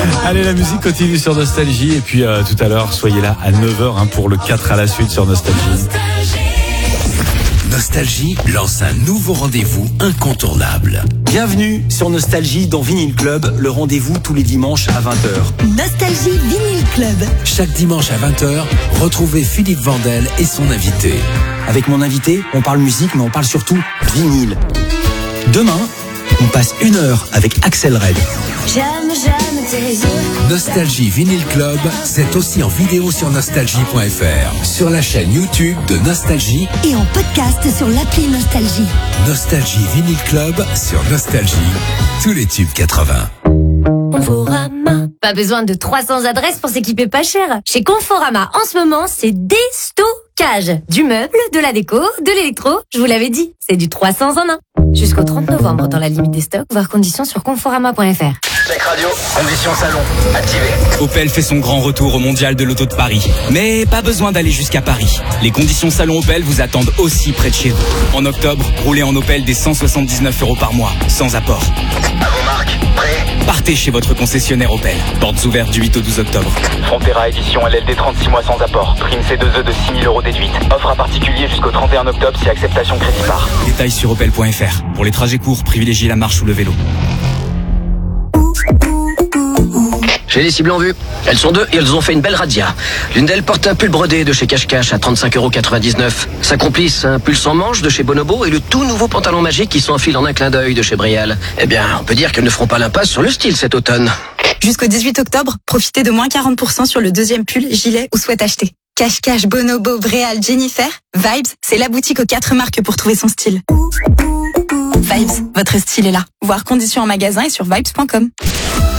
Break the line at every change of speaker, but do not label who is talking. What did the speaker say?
Allez, la musique continue sur Nostalgie. Et puis tout à l'heure, soyez là à 9h pour le 4 à la suite sur Nostalgie.
Nostalgie lance un nouveau rendez-vous incontournable.
Bienvenue sur Nostalgie dans Vinyl Club, le rendez-vous tous les dimanches à 20h.
Nostalgie Vinyl Club.
Chaque dimanche à 20h, retrouvez Philippe Vandel et son invité.
Avec mon invité, on parle musique, mais on parle surtout vinyle. Demain, on passe 1 heure avec Axel Red.
J'aime tes yeux.
Nostalgie Vinyl Club, c'est aussi en vidéo sur nostalgie.fr, sur la chaîne YouTube de Nostalgie
Et en podcast sur l'appli Nostalgie.
Nostalgie Vinyl Club sur Nostalgie. Tous les tubes 80.
Conforama. Pas besoin de 300 adresses pour s'équiper pas cher. Chez Conforama, en ce moment, c'est déstockage. Du meuble, de la déco, de l'électro. Je vous l'avais dit, c'est du 300 en 1. Jusqu'au 30 novembre dans la limite des stocks, voir conditions sur conforama.fr.
Check radio, conditions salon, activé.
Opel fait son grand retour au Mondial de l'Auto de Paris. Mais pas besoin d'aller jusqu'à Paris. Les conditions salon Opel vous attendent aussi près de chez vous. En octobre, roulez en Opel des 179 € par mois, sans apport.
À vos marques, prêt?
Partez chez votre concessionnaire Opel. Portes ouvertes du 8 au 12 octobre.
Frontera édition LLD 36 mois sans apport. Prime C2E de 6 000 € déduite. Offre à particulier jusqu'au 31 octobre si acceptation crédit par.
Détails sur opel.fr. Pour les trajets courts, privilégiez la marche ou le vélo.
J'ai les cibles en vue. Elles sont 2 et elles ont fait une belle radia. L'une d'elles porte un pull brodé de chez Cache Cache à 35,99 €. Sa complice, un pull sans manche de chez Bonobo et le tout nouveau pantalon magique qui s'enfile en un clin d'œil de chez Brial. Eh bien, on peut dire qu'elles ne feront pas l'impasse sur le style cet automne.
Jusqu'au 18 octobre, profitez de moins 40% sur le deuxième pull, gilet ou sweat acheté. Cache Cache, Bonobo, Bréal, Jennifer, Vibes, c'est la boutique aux 4 marques pour trouver son style. Vibes, votre style est là. Voir conditions en magasin et sur vibes.com.